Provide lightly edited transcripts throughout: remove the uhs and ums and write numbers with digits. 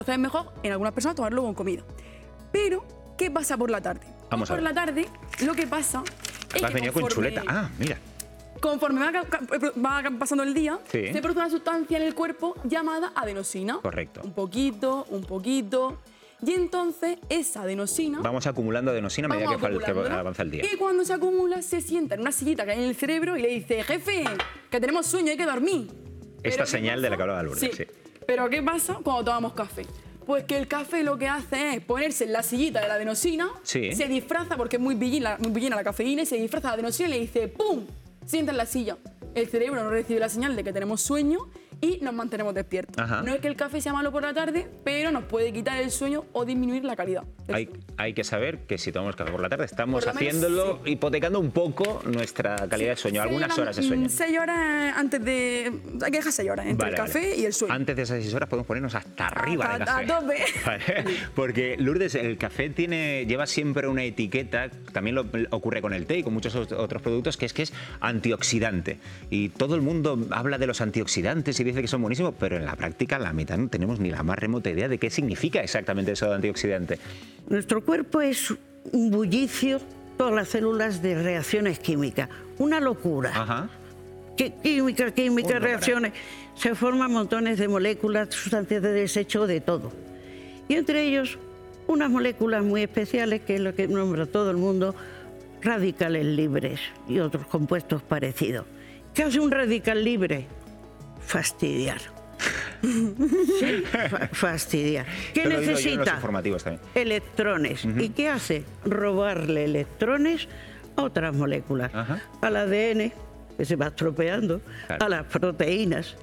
Entonces es mejor en algunas personas tomarlo con comida. Pero, ¿qué pasa por la tarde? Vamos a ver. Por la tarde, lo que pasa es Has que venido con chuleta. Ah, mira. conforme va pasando el día, Sí. se produce una sustancia en el cuerpo llamada adenosina. Correcto. Un poquito, un poquito. Y entonces esa adenosina... Vamos acumulando adenosina a medida vamos que acumulándola, avanza el día. Y cuando se acumula, se sienta en una sillita que hay en el cerebro y le dice, jefe, que tenemos sueño, hay que dormir. Esta Pero ¿qué señal de la que hablaba Lourdes, sí. Pero ¿qué pasa cuando tomamos café? Pues que el café lo que hace es ponerse en la sillita de la adenosina, Sí. se disfraza, porque es muy pillina la cafeína, y se disfraza de adenosina y le dice ¡pum! Sienta en la silla. El cerebro no recibe la señal de que tenemos sueño y nos mantenemos despiertos. Ajá. No es que el café sea malo por la tarde, pero nos puede quitar el sueño o disminuir la calidad del sueño. Hay que saber que si tomamos café por la tarde estamos Por lo menos, haciéndolo, hipotecando un poco nuestra calidad de sueño, algunas horas de sueño. 6 horas antes de... Hay que dejar 6 horas entre el café y el sueño. Antes de esas 6 horas podemos ponernos hasta arriba de café. A tope. Vale. Porque, Lourdes, el café lleva siempre una etiqueta, también ocurre con el té y con muchos otros productos, que es antioxidante. Y todo el mundo habla de los antioxidantes y dice que son buenísimos, pero en la práctica la mitad no tenemos ni la más remota idea de qué significa exactamente eso de antioxidante. Nuestro cuerpo es un bullicio, todas las células de reacciones químicas. Una locura. Ajá. Química, Bueno, reacciones. Se forman montones de moléculas, sustancias de desecho, de todo. Y entre ellos, unas moléculas muy especiales, que es lo que nombra todo el mundo, radicales libres y otros compuestos parecidos. ¿Qué hace un radical libre? Fastidiar. Sí, fastidiar. ¿Qué Esto lo digo yo en los necesita? informativos también. Electrones. ¿Y qué hace? Robarle electrones a otras moléculas. Ajá. Al ADN, que se va estropeando, Claro. a las proteínas.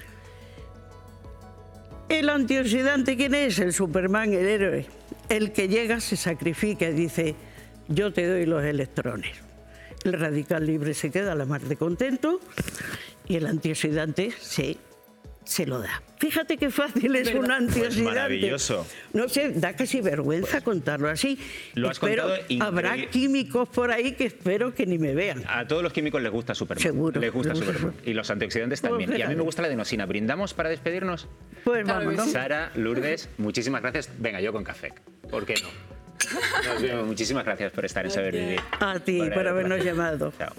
El antioxidante, ¿quién es? El Superman, el héroe. El que llega, se sacrifica y dice, yo te doy los electrones. El radical libre se queda la mar de contento y el antioxidante se lo da. Fíjate qué fácil es un antioxidante. Pues maravilloso. No sé, da casi vergüenza contarlo así. Lo has Espero, contado increíble. habrá químicos por ahí que espero que ni me vean. A todos los químicos les gusta Superman. Seguro. Les gusta Les gusta. Superman. Y los antioxidantes Pues también. Y a mí fíjate. me gusta la adenosina. ¿Brindamos para despedirnos? Pues Claro que vámonos. sí. Sara, Lourdes, muchísimas gracias. Venga, yo con café. ¿Por qué no? Nos vemos. Muchísimas gracias por estar en Saber Vivir. A ti por habernos placer. llamado. Chao.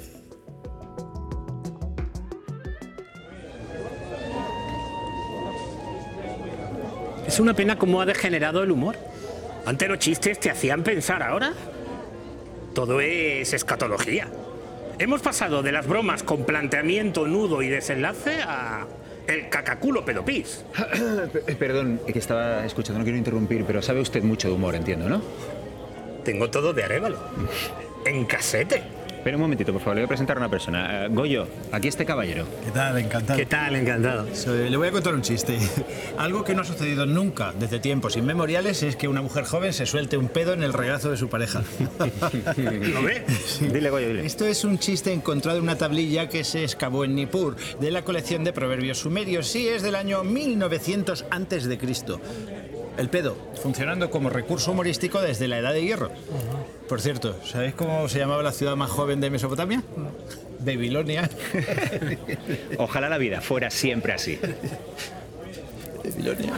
Es una pena cómo ha degenerado el humor. Antes los chistes te hacían pensar, ahora todo es escatología. Hemos pasado de las bromas con planteamiento, nudo y desenlace a el cacaculo pedopis. Perdón, que estaba escuchando, no quiero interrumpir, pero sabe usted mucho de humor, entiendo, ¿no? Tengo todo de Arévalo. En casete. Pero un momentito, por favor, le voy a presentar a una persona. Goyo, aquí este caballero. ¿Qué tal? Encantado. ¿Qué tal? Encantado. Le voy a contar un chiste. Algo que no ha sucedido nunca desde tiempos inmemoriales es que una mujer joven se suelte un pedo en el regazo de su pareja. ¿Lo ve? Dile, Goyo, dile. Esto es un chiste encontrado en una tablilla que se excavó en Nippur, de la colección de proverbios sumerios. Sí, es del año 1900 a.C. El pedo, funcionando como recurso humorístico desde la Edad de Hierro. Por cierto, ¿sabéis cómo se llamaba la ciudad más joven de Mesopotamia? Babilonia. Ojalá la vida fuera siempre así. Babilonia.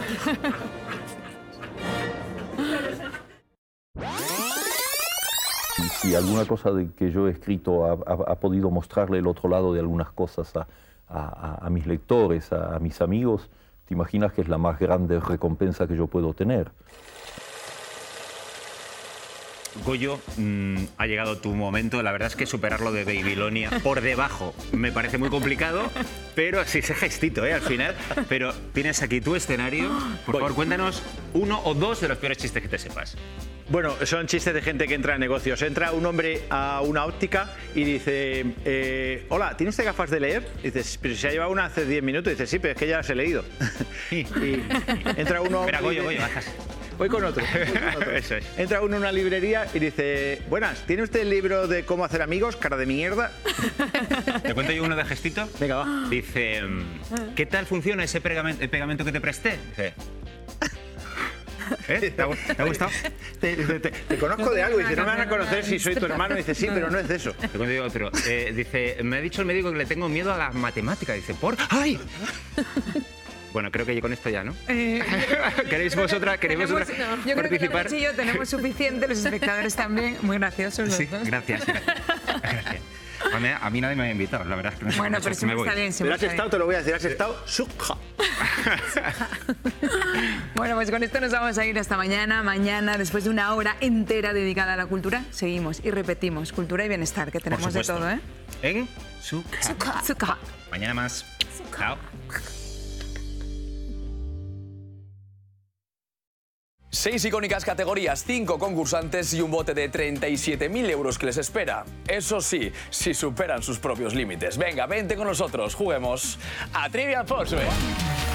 Y si alguna cosa de que yo he escrito ha podido mostrarle el otro lado de algunas cosas a mis lectores, a mis amigos, te imaginas que es la más grande recompensa que yo puedo tener. Goyo, ha llegado tu momento. La verdad es que superarlo de Babilonia por debajo me parece muy complicado, pero sí, ese gestito, al final. Pero tienes aquí tu escenario. Por favor, cuéntanos uno o dos de los peores chistes que te sepas. Bueno, son chistes de gente que entra en negocios. Entra un hombre a una óptica y dice, hola, ¿tiene usted gafas de leer? Y dices, pero si se ha llevado una hace 10 minutos. Y dice, sí, pero es que ya las he leído. y entra uno... Espera, Goyo, bajas. Voy con otro. Eso es. Entra uno a una librería y dice, buenas, ¿tiene usted el libro de cómo hacer amigos, cara de mierda? ¿Te cuento yo uno de gestito? Venga, va. Dice, ¿qué tal funciona ese pegamento que te presté? Dice, ¿te ha gustado? Te conozco de algo. Y dice, no me van a conocer si soy tu hermano. Y dice, sí, pero no es de eso. Te cuento yo otro. Dice, me ha dicho el médico que le tengo miedo a las matemáticas. Dice, ¿por? ¡Ay! Bueno, creo que con esto ya, ¿no? ¿Queréis vosotras Yo creo que Carlos y yo tenemos suficiente, los espectadores también, muy graciosos los dos. Gracias. A mí nadie me ha invitado, la verdad es que no sé. Bueno, pero siempre está bien. Pero has estado, te lo voy a decir, has estado suja. Bueno, pues con esto nos vamos a ir hasta mañana. Mañana, después de una hora entera dedicada a la cultura, seguimos y repetimos cultura y bienestar, que tenemos de todo, ¿eh? En Suja. Mañana más. Chao. 6 icónicas categorías, 5 concursantes y un bote de 37.000 euros que les espera. Eso sí, si superan sus propios límites. Venga, vente con nosotros, juguemos a Trivial Pursuit.